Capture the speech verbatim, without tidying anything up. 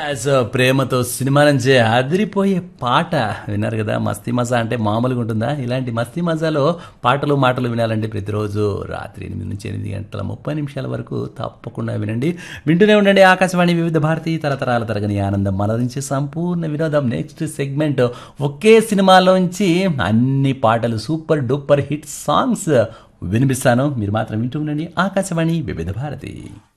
As ప్రేమతో cinema నుంచి అదిరిపోయే పాట విన్నారు కదా. మస్తీ మజా అంటే మామూలుగా ఉంటుందా? ఇలాంటి మస్తీ మజాలో పాటలు మాటలు వినాలంటే ప్రతిరోజు రాత్రి ఎనిమిది నుంచి ఎనిమిది గంటల ముప్పై నిమిషాల వరకు తప్పకుండా వినండి. వింటూనే ఉండండి ఆకాశవాణి వివిధ భారతి, తరతరాల తరగని ఆనందం మనదించే సంపూర్ణ వినోదం. నెక్స్ట్ సెగ్మెంట్ ఒకే సినిమాలోంచి అన్ని పాటలు సూపర్ డూపర్ హిట్ సాంగ్స్ వినిపిస్తాను. మీరు మాత్రం వింటూ ఉండండి ఆకాశవాణి వివిధ భారతి.